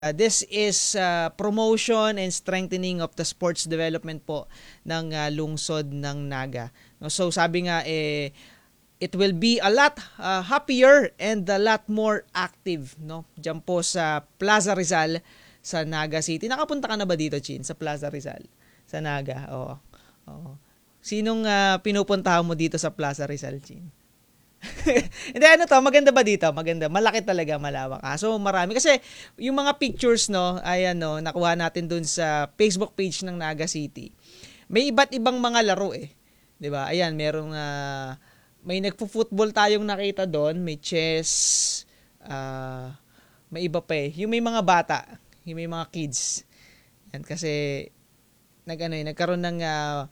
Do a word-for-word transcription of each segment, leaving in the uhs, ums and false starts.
Uh, this is uh, promotion and strengthening of the sports development po ng uh, lungsod ng Naga. No, so sabi nga eh it will be a lot uh, happier and a lot more active, no? Diyan po sa Plaza Rizal sa Naga City. Nakapunta ka na ba dito, Chin, sa Plaza Rizal? Sa Naga. Oo. Oo. Sinong uh, pinupuntahan mo dito sa Plaza Rizal, Chin? Hindi, ano to, maganda ba dito? Maganda. Malaki talaga, malawak. Ah, so marami. Kasi yung mga pictures, no, ay ano, nakuha natin dun sa Facebook page ng Naga City. May iba't ibang mga laro eh. 'Di ba? Ayan, merong uh, may nagfo-football tayong nakita doon, may chess, uh, may iba pa eh. Yung may mga bata, yung may mga kids. Yan kasi nag ano, eh, nagkaroon ng uh,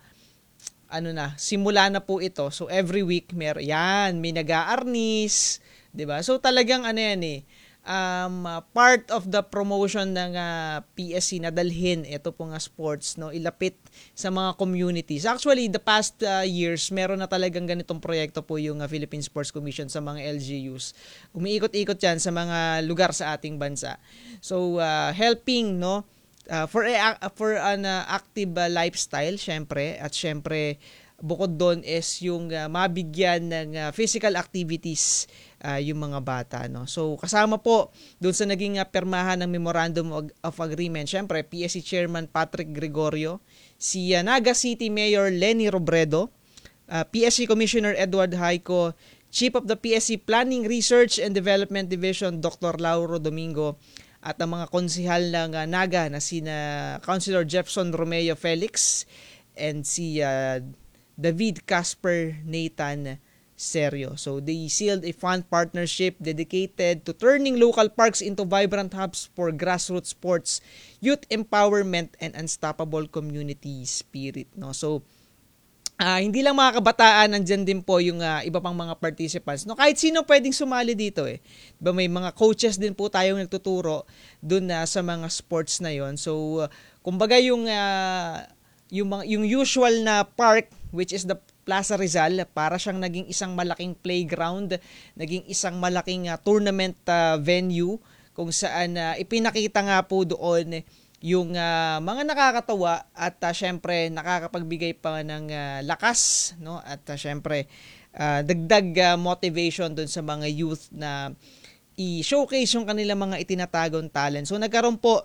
ano na, simula na po ito. So every week mer yan, may nag-aarnis, 'di ba? So talagang ano yan eh, um, uh, part of the promotion ng uh, P S C na dalhin ito pong uh, sports, no, ilapit sa mga communities. Actually, the past uh, years, meron na talagang ganitong proyekto po yung uh, Philippine Sports Commission sa mga L G Us. Umiikot-ikot yan sa mga lugar sa ating bansa. So uh, helping, no, Uh, for a, for an uh, active uh, lifestyle, syempre, at syempre bukod doon is yung uh, mabigyan ng uh, physical activities uh, yung mga bata, no. So kasama po doon sa naging uh, permahan ng Memorandum of, of Agreement, syempre P S C Chairman Patrick Gregorio, si uh, Naga City Mayor Lenny Robredo, uh, P S C Commissioner Edward Haico, Chief of the P S C Planning Research and Development Division Doctor Lauro Domingo, at ang mga konsihal ng uh, Naga na sina Councilor Jefferson Romeo Felix and si uh, David Casper Nathan Serio. So they sealed a fund partnership dedicated to turning local parks into vibrant hubs for grassroots sports, youth empowerment, and unstoppable community spirit, no. So Uh, hindi lang mga kabataan, nandyan din po yung uh, iba pang mga participants. No, kahit sino pwedeng sumali dito eh. Diba, may mga coaches din po tayong nagtuturo dun uh, sa mga sports na yon. So, uh, kumbaga yung, uh, yung, mga, yung usual na park, which is the Plaza Rizal, para siyang naging isang malaking playground, naging isang malaking uh, tournament uh, venue, kung saan uh, ipinakita nga po doon yung uh, mga nakakatawa at uh, syempre nakakapagbigay pa ng uh, lakas, no, at uh, syempre uh, dagdag uh, motivation dun sa mga youth na i-showcase yung kanilang mga itinatagong talent. So nagkaroon po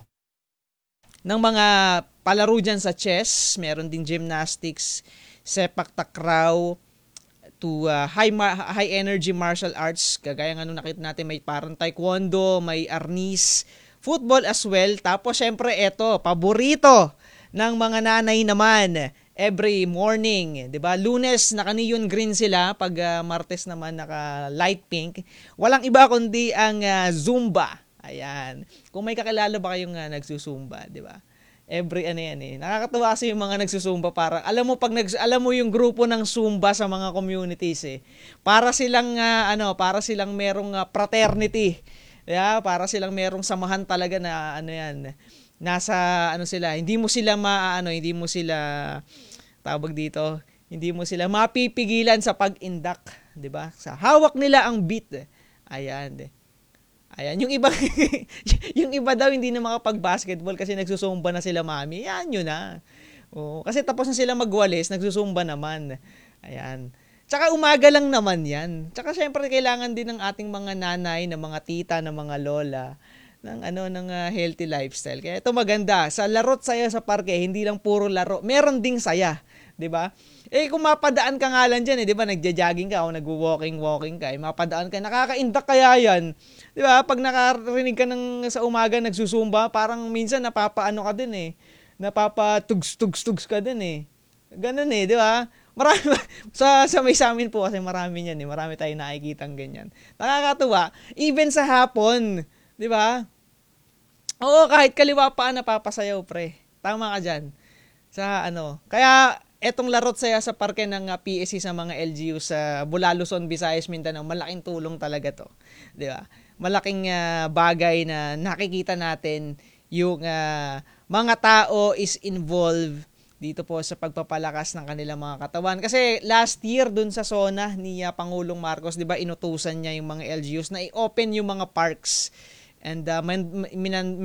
ng mga palaro dyan sa chess, meron din gymnastics, sepak takraw, to uh, high ma- high energy martial arts, kagaya ng ano nakita natin, may parang taekwondo, may arnis, football as well. Tapos syempre eto, paborito ng mga nanay naman, every morning, 'di ba? Lunes naka neon green sila, pag uh, Martes naman naka light pink. Walang iba kundi ang uh, Zumba. Ayan. Kung may kakilala ba kayong uh, nagsusumba, 'di ba? Every ano yan eh. Nakakatuwa kasi yung mga nagsusumba, para alam mo pag nags, alam mo yung grupo ng Zumba sa mga communities eh. Para silang uh, ano, para silang merong uh, fraternity. Yeah, para silang merong samahan talaga na ano yan. Nasa ano sila, hindi mo sila maano, hindi mo sila tawag dito, hindi mo sila mapipigilan sa pag-indak, 'di ba? Sa hawak nila ang beat. Eh. Ayan. Eh. Ayan, yung iba yung iba daw hindi na makapag-basketball kasi nagsusumba na sila, mami. Yan yun na. Oo, kasi tapos na sila magwalis, nagsusumba naman. Ayan. Tsaka umaga lang naman yan. Tsaka syempre kailangan din ng ating mga nanay, ng mga tita, ng mga lola, ng ano, ng uh, healthy lifestyle. Kaya ito maganda, sa laro't saya sa parke, hindi lang puro laro, meron ding saya, 'di ba? Eh kung mapadaan ka nga lang diyan, eh, 'di ba, nagja-jogging ka o nagwo-walking walking ka, eh, mapadaan ka, nakakaindak kaya 'yan. 'Di ba? Pag nakarinig ka ng sa umaga nagsusumba, parang minsan napapaano ka din eh. Napapatugs-tugs-tugs ka din eh. Ganun eh, 'di ba? Marami sa sa may sa amin po kasi marami niyan eh. Marami tayong nakikitang ganyan. Nakakatuwa. Even sa hapon, 'di ba? Oo, kahit kaliwa pa napapasayaw, pre. Tama ka diyan. Sa ano. Kaya etong larot saya sa parke ng uh, P S C sa mga L G U sa Bula, Luzon, Visayas, Mindanao, malaking tulong talaga 'to. 'Di ba? Malaking uh, bagay na nakikita natin yung uh, mga tao is involved dito po sa pagpapalakas ng kanilang mga katawan. Kasi last year dun sa SONA ni uh, Pangulong Marcos, 'di ba, inutusan niya yung mga L G Us na i-open yung mga parks And uh, man, minan,